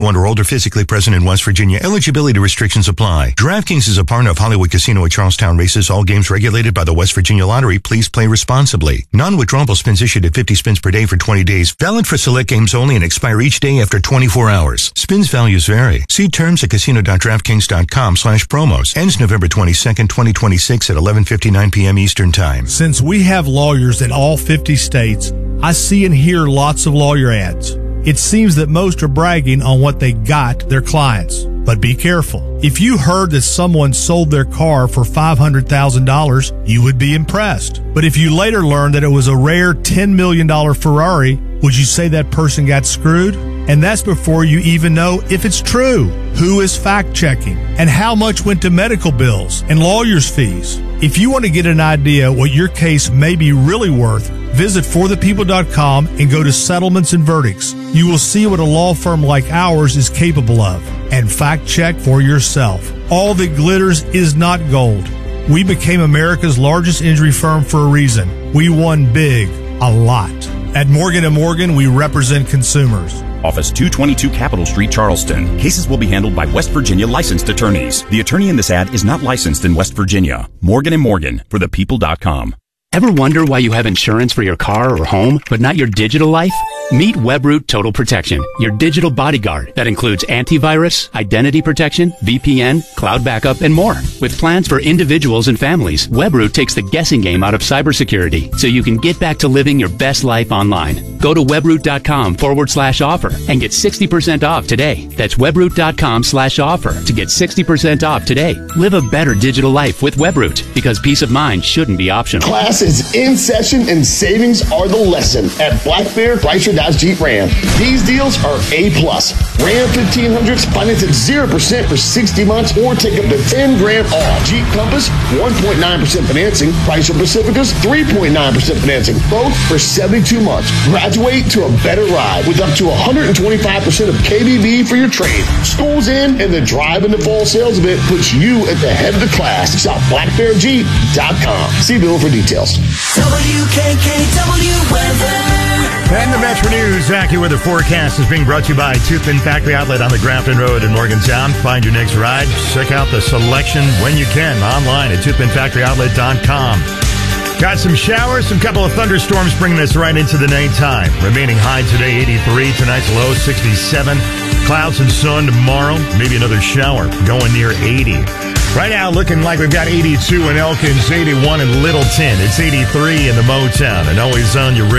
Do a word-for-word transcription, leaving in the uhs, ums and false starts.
One or older, physically present in West Virginia. Eligibility restrictions apply. DraftKings is a partner of Hollywood Casino at Charlestown Races. All games regulated by the West Virginia Lottery. Please play responsibly. Non-withdrawable spins issued at fifty spins per day for twenty days. Valid for select games only and expire each day after twenty-four hours. Spins values vary. See terms at casino.draftkings.com slash promos. Ends November twenty-second, twenty twenty-six at eleven fifty-nine p.m. Eastern Time. Since we have lawyers in all fifty states, I see and hear lots of lawyer ads. It seems that most are bragging on what they got their clients. But be careful. If you heard that someone sold their car for five hundred thousand dollars, you would be impressed. But if you later learned that it was a rare ten million dollars Ferrari, would you say that person got screwed? And that's before you even know if it's true. Who is fact-checking? And how much went to medical bills and lawyers' fees? If you want to get an idea what your case may be really worth, visit for the people dot com and go to Settlements and Verdicts. You will see what a law firm like ours is capable of. And fact-check for yourself. All that glitters is not gold. We became America's largest injury firm for a reason. We won big, a lot. At Morgan and Morgan, we represent consumers. Office two twenty-two Capitol Street, Charleston. Cases will be handled by West Virginia licensed attorneys. The attorney in this ad is not licensed in West Virginia. Morgan and Morgan for the people dot com. Ever wonder why you have insurance for your car or home, but not your digital life? Meet Webroot Total Protection, your digital bodyguard that includes antivirus, identity protection, V P N, cloud backup, and more. With plans for individuals and families, Webroot takes the guessing game out of cybersecurity so you can get back to living your best life online. Go to webroot.com forward slash offer and get sixty percent off today. That's webroot.com slash offer to get sixty percent off today. Live a better digital life with Webroot because peace of mind shouldn't be optional. Class is in session and savings are the lesson at Black Bear Chrysler Dodge Jeep Ram. These deals are A plus. Ram fifteen hundreds finance at zero percent for sixty months or take up to ten grand off. Jeep Compass, one point nine percent financing. Chrysler Pacificas, three point nine percent financing. Both for seventy-two months. Graduate to a better ride with up to one hundred twenty-five percent of K B B for your trade. School's in and the drive in the fall sales event puts you at the head of the class. Shop black bear jeep dot com. See Bill for details. W K K W Weather. And the Metro News AccuWeather forecast is being brought to you by Toothpin Factory Outlet on the Grafton Road in Morgantown. Find your next ride. Check out the selection when you can online at toothpin factory outlet dot com. Got some showers, some couple of thunderstorms bringing us right into the nighttime. Remaining high today, eighty-three. Tonight's low, sixty-seven. Clouds and sun tomorrow. Maybe another shower going near eighty. Right now, looking like we've got eighty-two in Elkins, eighty-one in Littleton. It's eighty-three in the Motown. And always on your radio.